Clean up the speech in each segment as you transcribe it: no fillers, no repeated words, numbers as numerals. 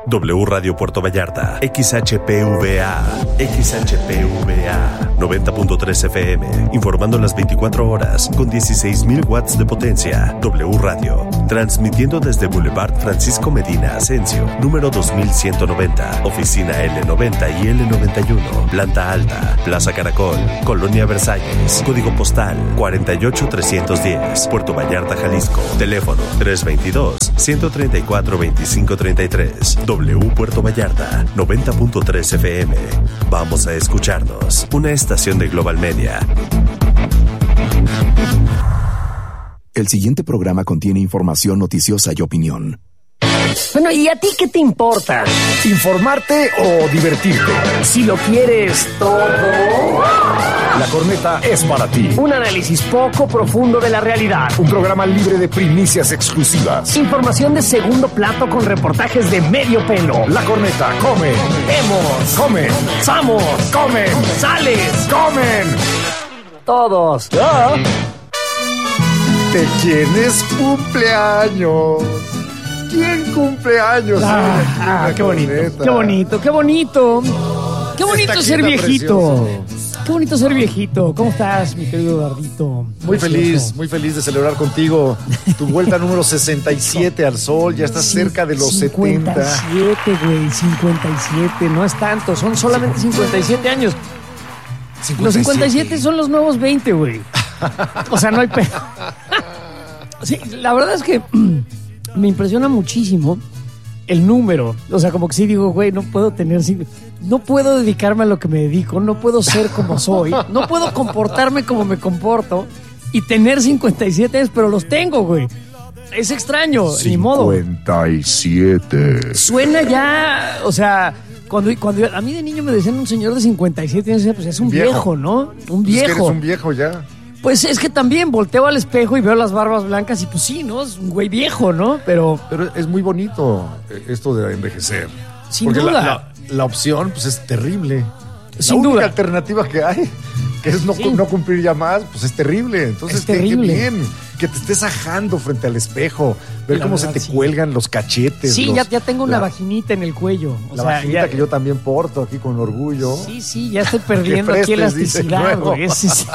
W Radio Puerto Vallarta, XHPVA, 90.3 FM, informando las 24 horas con 16,000 watts de potencia. W Radio, transmitiendo desde Boulevard Francisco Medina Asensio, número 2190, oficina L90 y L91, planta alta, Plaza Caracol, Colonia Versalles, código postal 48310, Puerto Vallarta, Jalisco, teléfono 322-134-2533. W Puerto Vallarta, 90.3 FM. Vamos a escucharnos. Una estación de Global Media. El siguiente programa contiene información noticiosa y opinión. Bueno, ¿y a ti qué te importa? ¿Informarte o divertirte? Si lo quieres todo... La Corneta es para ti. Un análisis poco profundo de la realidad. Un programa libre de primicias exclusivas. Información de segundo plato con reportajes de medio pelo. La Corneta come. Vemos. Comen. Somos. Comen. Sales. Comen. Todos. ¿Ya? ¿De quién es cumpleaños? ¿Quién cumpleaños? Qué bonito. Qué bonito. Qué bonito. Qué bonito ser viejito. Precioso. Qué bonito ser viejito. ¿Cómo estás, mi querido Eduardito? Muy feliz de celebrar contigo tu vuelta número 67 al sol. Ya estás cerca de los 70. 57, güey, 57. No es tanto, son solamente 57 años. 57. Los 57 son los nuevos 20, güey. O sea, no hay Sí, la verdad es que me impresiona muchísimo el número. O sea, como que sí digo, güey, no puedo dedicarme a lo que me dedico, no puedo ser como soy, no puedo comportarme como me comporto y tener 57 años, pero los tengo, güey. Es extraño, ni modo. 57. Suena ya, o sea, cuando a mí de niño me decían un señor de 57 años, pues es un viejo, ¿no? Un viejo. Es que eres un viejo ya. Pues es que también volteo al espejo y veo las barbas blancas y pues sí, ¿no? Es un güey viejo, ¿no? Pero es muy bonito esto de envejecer. Sin duda. La opción, pues es terrible. Sin la única duda. alternativa que hay, que es no cumplir ya más, pues es terrible. Entonces, es terrible. Qué bien que te estés ajando frente al espejo, ver cómo se te cuelgan los cachetes. Sí, ya tengo una vaginita en el cuello. La vaginita que yo también porto aquí con orgullo. Sí, ya estoy perdiendo aquí elasticidad, güey.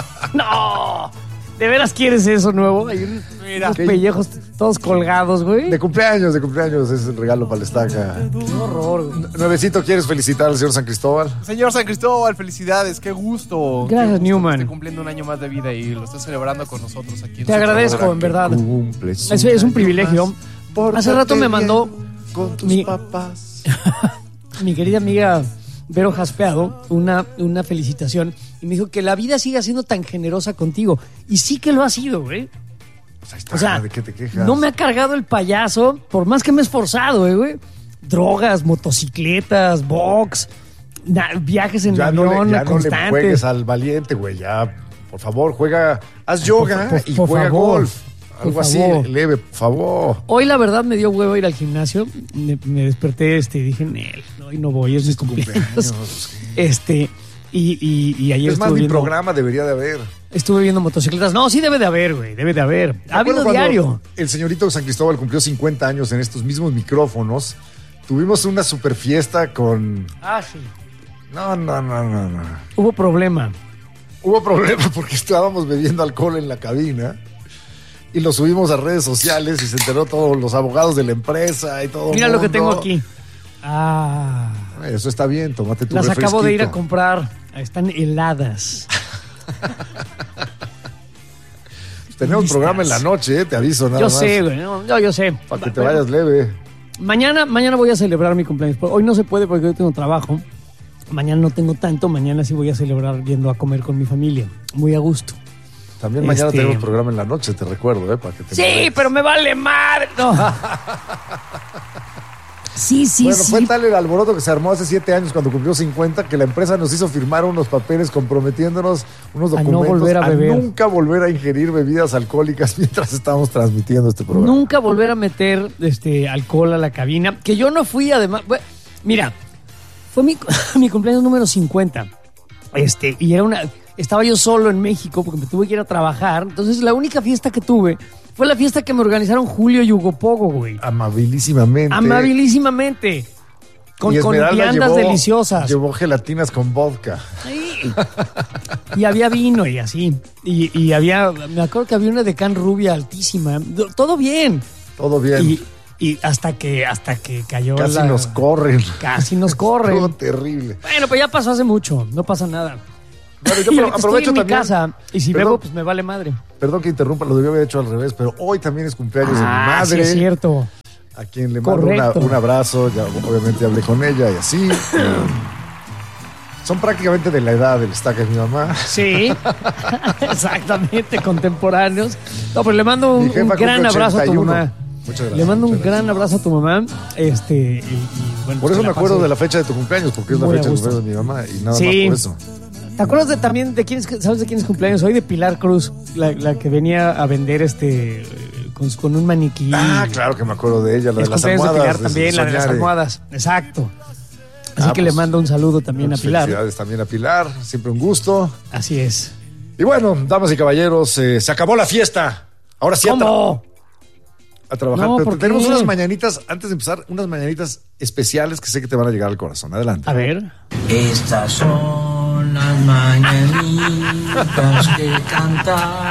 No, ¿de veras quieres eso nuevo? Hay unos pellejos todos colgados, güey. De cumpleaños es el regalo para la estaca. Qué horror, güey. Nuevecito, ¿quieres felicitar al señor San Cristóbal? Señor San Cristóbal, felicidades, qué gusto. Gracias, qué gusto Newman. Que esté cumpliendo un año más de vida y lo estés celebrando con nosotros aquí. Te agradezco, en verdad. Es un privilegio. Hace rato me mandó con tus papás. Mi querida amiga Vero Jaspeado una felicitación y me dijo que la vida siga siendo tan generosa contigo. Y sí que lo ha sido, güey. Pues ahí está, o sea, ¿de qué te quejas? No me ha cargado el payaso, por más que me he esforzado, güey. Drogas, motocicletas, box, viajes en avión ya constantes. No le juegues al valiente, güey. Ya, por favor, haz yoga y juega golf. Algo así, leve, por favor. Hoy la verdad me dio huevo ir al gimnasio. Me desperté y dije, hoy no voy, es mi cumpleaños. Y ayer es más, mi programa debería de haber. Estuve viendo motocicletas. No, sí debe de haber, güey, debe de haber. Ha habido diario. El señorito San Cristóbal cumplió 50 años en estos mismos micrófonos. Tuvimos una super fiesta con... Sí. No. Hubo problema porque estábamos bebiendo alcohol en la cabina. Y lo subimos a redes sociales y se enteró todos los abogados de la empresa y todo. Mira lo que tengo aquí. Eso está bien, tómate tu Las refresquito. acabo de ir a comprar. Están heladas. Tenemos programa en la noche, te aviso nada más. Yo sé, güey. Yo sé. Para que te vayas leve. Mañana voy a celebrar mi cumpleaños. Hoy no se puede porque hoy tengo trabajo. Mañana no tengo tanto. Mañana sí voy a celebrar yendo a comer con mi familia. Muy a gusto. También mañana tenemos programa en la noche, te recuerdo, para que te Sí, pero me vale madre. No. Sí. Bueno, fue tal el alboroto que se armó hace 7 años cuando cumplió 50 que la empresa nos hizo firmar unos papeles comprometiéndonos unos documentos a no volver a beber. Nunca volver a ingerir bebidas alcohólicas mientras estábamos transmitiendo este programa. Nunca volver a meter alcohol a la cabina, que yo no fui además. Bueno, mira, fue mi cumpleaños número 50. Y estaba yo solo en México porque me tuve que ir a trabajar. Entonces la única fiesta que tuve fue la fiesta que me organizaron Julio y Hugo Pogo, güey. Amabilísimamente. Con Esmeralda viandas deliciosas. Llevó gelatinas con vodka. Sí. Y había vino y así. Y había, me acuerdo que había una de can rubia altísima. Todo bien. Todo bien. Y hasta que cayó Casi nos corren. Casi nos corren. Todo terrible. Bueno, pues ya pasó hace mucho. No pasa nada. Bueno, yo Y aprovecho estoy en mi también. casa. Y si bebo, pues me vale madre. Perdón que interrumpa, lo debía haber hecho al revés, pero hoy también es cumpleaños de mi madre. Sí, es cierto. A quien le mando Correcto. un abrazo. Ya obviamente hablé con ella y así. Son prácticamente de la edad del stack de mi mamá. Sí, exactamente, contemporáneos. No, pero le mando Mi un jefa gran cumple abrazo a tu 81. mamá. Muchas gracias. Le mando un muchas gran gracias. abrazo a tu mamá. Y bueno, Por pues eso que me la acuerdo pase. de la fecha de tu cumpleaños, porque es la Muy a fecha de gusto. cumpleaños de mi mamá y nada Sí. más por eso. ¿Te acuerdas también de quién es, sabes de quién es cumpleaños hoy? De Pilar Cruz, la que venía a vender con un maniquí. Ah, claro que me acuerdo de ella, la Es de las cumpleaños de almohadas. Pilar también, la de las Soñare. almohadas. Exacto. Así que pues, le mando un saludo también a Muchas Pilar. Felicidades también a Pilar, siempre un gusto. Así es. Y bueno, damas y caballeros, se acabó la fiesta. Ahora sí ¿Cómo? a trabajar. No, Pero ¿por tenemos qué? unas mañanitas, antes de empezar, unas mañanitas especiales que sé que te van a llegar al corazón. Adelante. A ver. Estas son las mañanitas que canta